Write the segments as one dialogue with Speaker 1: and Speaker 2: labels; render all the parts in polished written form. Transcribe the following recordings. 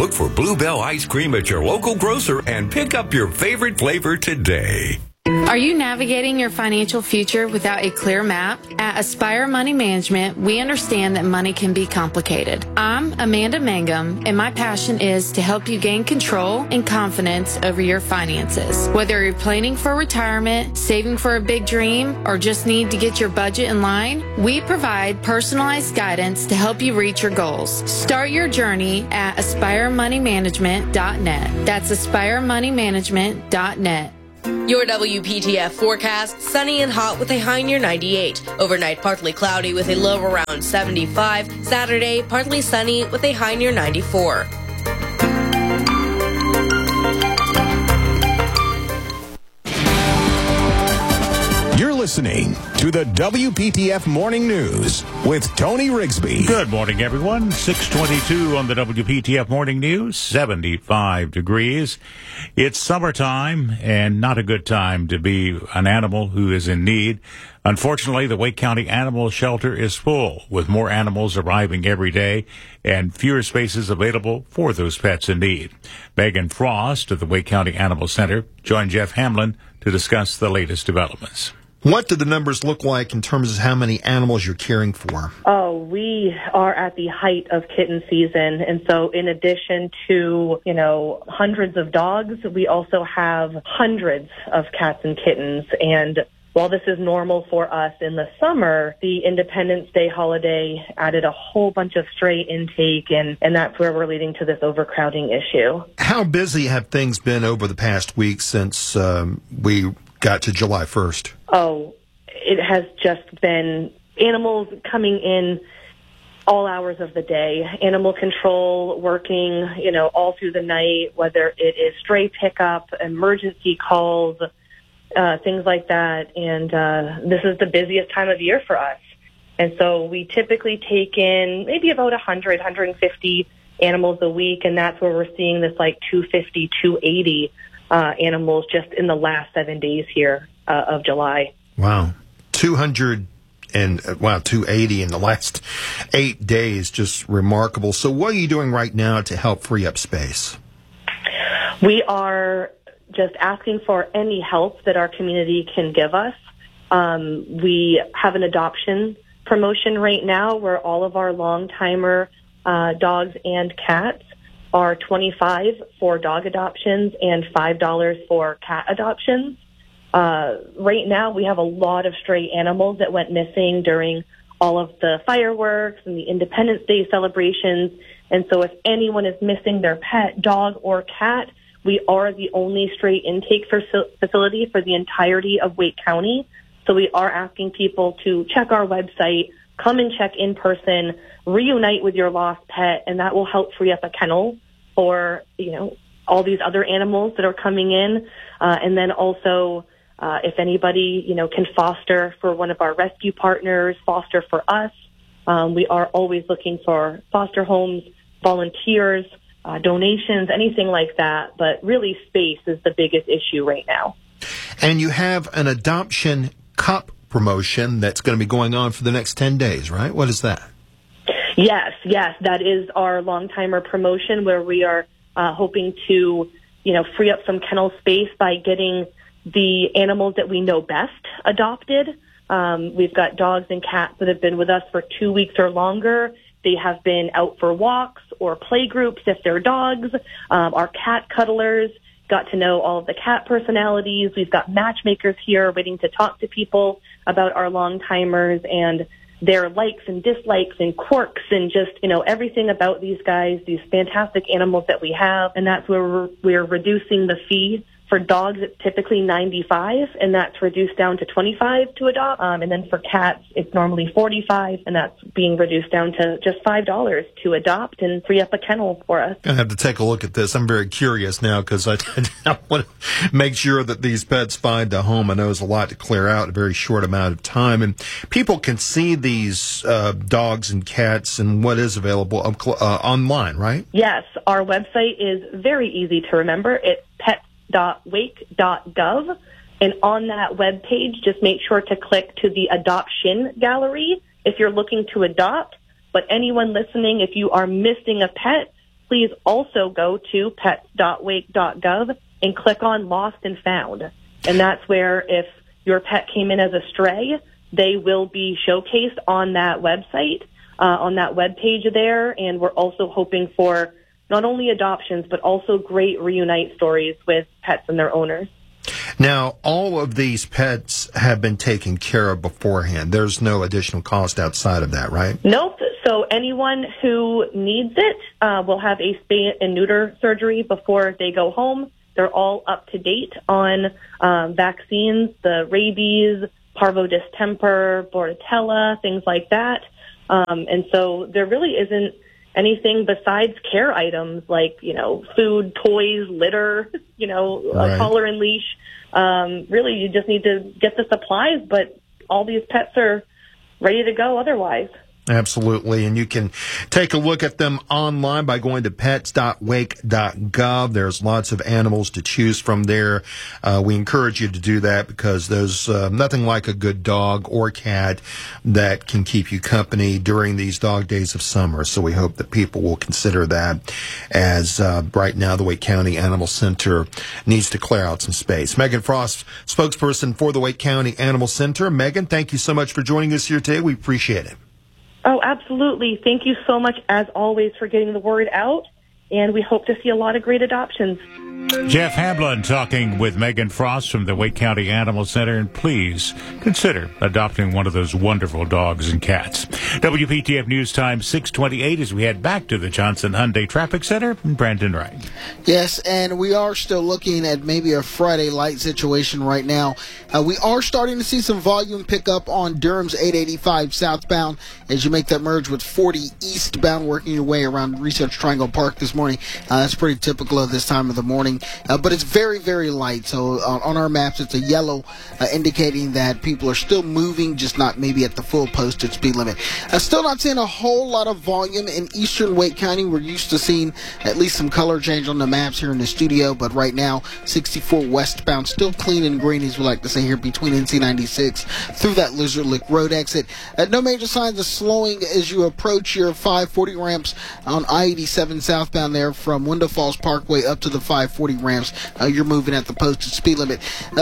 Speaker 1: Look for Bluebell ice cream at your local grocer and pick up your favorite flavor today.
Speaker 2: Are you navigating your financial future without a clear map? At Aspire Money Management, we understand that money can be complicated. I'm Amanda Mangum, and my passion is to help you gain control and confidence over your finances. Whether you're planning for retirement, saving for a big dream, or just need to get your budget in line, we provide personalized guidance to help you reach your goals. Start your journey at AspireMoneyManagement.net. That's AspireMoneyManagement.net.
Speaker 3: Your WPTF forecast, sunny and hot with a high near 98. Overnight, partly cloudy with a low around 75. Saturday, partly sunny with a high near 94.
Speaker 4: You're listening to the WPTF Morning News with Tony Rigsby.
Speaker 5: Good morning, everyone. 6:22 on the WPTF Morning News, 75 degrees. It's summertime and not a good time to be an animal who is in need. Unfortunately, the Wake County Animal Shelter is full, with more animals arriving every day and fewer spaces available for those pets in need. Megan Frost of the Wake County Animal Center joined Jeff Hamlin to discuss the latest developments.
Speaker 6: What do the numbers look like in terms of how many animals you're caring for?
Speaker 7: Oh, we are at the height of kitten season. And so in addition to, hundreds of dogs, we also have hundreds of cats and kittens. And while this is normal for us in the summer, the Independence Day holiday added a whole bunch of stray intake, and that's where we're leading to this overcrowding issue.
Speaker 6: How busy have things been over the past week since we got to July 1st?
Speaker 7: Oh, it has just been animals coming in all hours of the day, animal control working, all through the night, whether it is stray pickup, emergency calls, things like that. And this is the busiest time of year for us. And so we typically take in maybe about 100, 150 animals a week, and that's where we're seeing this 250, 280 animals just in the last 7 days here of July.
Speaker 6: Wow. 280 in the last 8 days, just remarkable. So what are you doing right now to help free up space?
Speaker 7: We are just asking for any help that our community can give us. We have an adoption promotion right now where all of our long-timer dogs and cats are $25 for dog adoptions and $5 for cat adoptions. Right now, we have a lot of stray animals that went missing during all of the fireworks and the Independence Day celebrations. And so if anyone is missing their pet, dog, or cat, we are the only stray intake facility for the entirety of Wake County. So we are asking people to check our website, come and check in person, reunite with your lost pet, and that will help free up a kennel for, all these other animals that are coming in. And then also, if anybody, can foster for one of our rescue partners, foster for us. We are always looking for foster homes, volunteers, donations, anything like that. But really, space is the biggest issue right now.
Speaker 6: And you have an adoption cup promotion that's going to be going on for the next 10 days, right? What is that?
Speaker 7: Yes. That is our long-timer promotion where we are hoping to, free up some kennel space by getting the animals that we know best adopted. We've got dogs and cats that have been with us for 2 weeks or longer. They have been out for walks or play groups if they're dogs. Our cat cuddlers got to know all of the cat personalities. We've got matchmakers here waiting to talk to people about our long-timers and their likes and dislikes and quirks and just, everything about these guys, these fantastic animals that we have. And that's where we're reducing the fee. For dogs, it's typically $95, and that's reduced down to $25 to adopt. And then for cats, it's normally $45, and that's being reduced down to just $5 to adopt and free up a kennel for us.
Speaker 6: I have to take a look at this. I'm very curious now because I want to make sure that these pets find a home. I know it's a lot to clear out in a very short amount of time. And people can see these dogs and cats and what is available online, right?
Speaker 7: Yes. Our website is very easy to remember. It's pets.wake.gov, and on that web page, just make sure to click to the adoption gallery if you're looking to adopt. But anyone listening, if you are missing a pet, please also go to pets.wake.gov and click on Lost and Found. And that's where if your pet came in as a stray, they will be showcased on that website, on that webpage there. And we're also hoping for not only adoptions, but also great reunite stories with pets and their owners.
Speaker 6: Now, all of these pets have been taken care of beforehand. There's no additional cost outside of that, right?
Speaker 7: Nope. So anyone who needs it will have a spay and neuter surgery before they go home. They're all up to date on vaccines, the rabies, parvo distemper, bordetella, things like that. And so there really isn't anything besides care items like, food, toys, litter, a collar and leash. Really, you just need to get the supplies, but all these pets are ready to go otherwise.
Speaker 6: Absolutely. And you can take a look at them online by going to pets.wake.gov. There's lots of animals to choose from there. We encourage you to do that because there's nothing like a good dog or cat that can keep you company during these dog days of summer. So we hope that people will consider that as right now the Wake County Animal Center needs to clear out some space. Megan Frost, spokesperson for the Wake County Animal Center. Megan, thank you so much for joining us here today. We appreciate it.
Speaker 7: Oh, absolutely. Thank you so much, as always, for getting the word out, and we hope to see a lot of great adoptions.
Speaker 5: Jeff Hamblin talking with Megan Frost from the Wake County Animal Center, and please consider adopting one of those wonderful dogs and cats. WPTF News Time 6:28 as we head back to the Johnson Hyundai Traffic Center. Brandon Wright.
Speaker 8: Yes, and we are still looking at maybe a Friday light situation right now. We are starting to see some volume pick up on Durham's 885 southbound as you make that merge with 40 eastbound, working your way around Research Triangle Park this morning. That's pretty typical of this time of the morning. But it's very, very light. So on our maps, it's a yellow indicating that people are still moving, just not maybe at the full posted speed limit. Still not seeing a whole lot of volume in eastern Wake County. We're used to seeing at least some color change on the maps here in the studio. But right now, 64 westbound, still clean and green, as we like to say here, between NC 96 through that Lizard Lick Road exit. No major signs of slowing as you approach your 540 ramps on I-87 southbound there from Window Falls Parkway up to the 540 ramps. You're moving at the posted speed limit.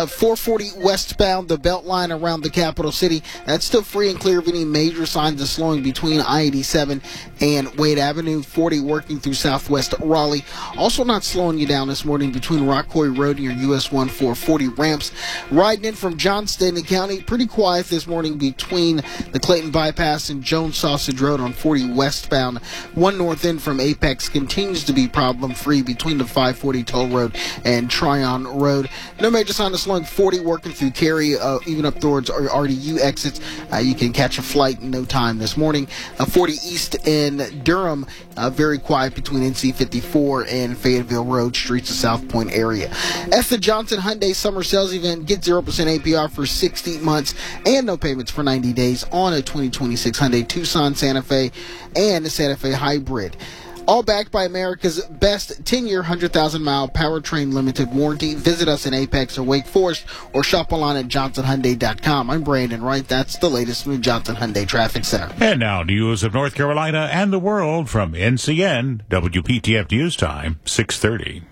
Speaker 8: 440 westbound, the belt line around the capital city, that's still free and clear of any major signs of slowing between I-87 and Wade Avenue. 40 working through southwest Raleigh. Also not slowing you down this morning between Rock Quarry Road and your US 1 440 ramps. Riding in from Johnston County, pretty quiet this morning between the Clayton Bypass and Jones Sausage Road on 40 westbound. One north end from Apex continues to be problem free between the 540 Toll Road and Tryon Road. No major sign of slowing. 40 working through Cary, even up towards RDU exits. You can catch a flight in no time this morning. 40 east in Durham, very quiet between NC 54 and Fayetteville Road, streets of South Point area. At the Johnson Hyundai Summer Sales Event, get 0% APR for 60 months and no payments for 90 days on a 2026 Hyundai Tucson, Santa Fe, and the Santa Fe Hybrid. All backed by America's best 10-year, 100,000-mile powertrain limited warranty. Visit us in Apex or Wake Forest or shop online at johnsonhyundai.com. I'm Brandon Wright. That's the latest from the Johnson Hyundai Traffic Center.
Speaker 5: And now news of North Carolina and the world from NCN, WPTF News Time, 6:30.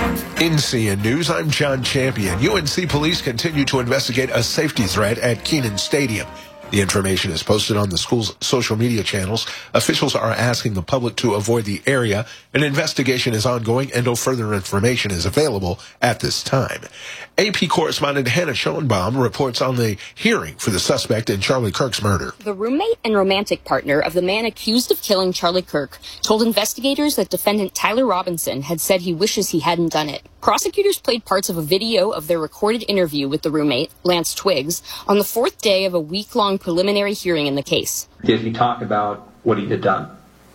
Speaker 9: NCN News, I'm John Champion. UNC police continue to investigate a safety threat at Kenan Stadium. The information is posted on the school's social media channels. Officials are asking the public to avoid the area. An investigation is ongoing and no further information is available at this time. AP correspondent Hannah Schoenbaum reports on the hearing for the suspect in Charlie Kirk's murder.
Speaker 10: The roommate and romantic partner of the man accused of killing Charlie Kirk told investigators that defendant Tyler Robinson had said he wishes he hadn't done it. Prosecutors played parts of a video of their recorded interview with the roommate, Lance Twiggs, on the fourth day of a week-long preliminary hearing in the case.
Speaker 11: Did he talk about what he had done?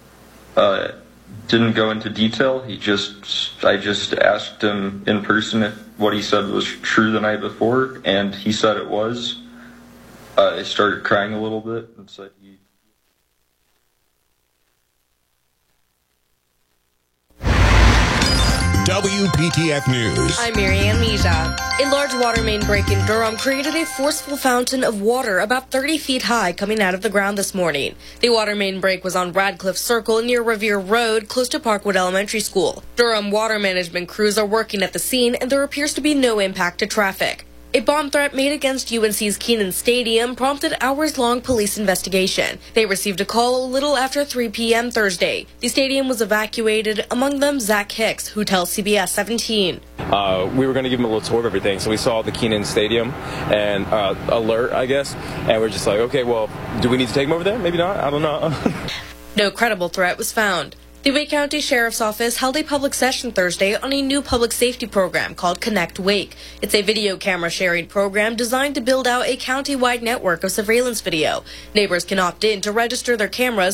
Speaker 12: Didn't go into detail. I just asked him in person if what he said was true the night before, and he said it was. I started crying a little bit and said he...
Speaker 4: WPTF News.
Speaker 3: I'm Marianne Mija. A large water main break in Durham created a forceful fountain of water about 30 feet high coming out of the ground this morning. The water main break was on Radcliffe Circle near Revere Road, close to Parkwood Elementary School. Durham water management crews are working at the scene, and there appears to be no impact to traffic. A bomb threat made against UNC's Kenan Stadium prompted hours-long police investigation. They received a call a little after 3 p.m. Thursday. The stadium was evacuated, among them Zach Hicks, who tells CBS 17.
Speaker 13: We were going to give him a little tour of everything, so we saw the Kenan Stadium and alert, I guess, and we're just like, okay, well, do we need to take him over there? Maybe not. I don't know.
Speaker 3: No credible threat was found. The Wake County Sheriff's Office held a public session Thursday on a new public safety program called Connect Wake. It's a video camera sharing program designed to build out a county-wide network of surveillance video. Neighbors can opt in to register their cameras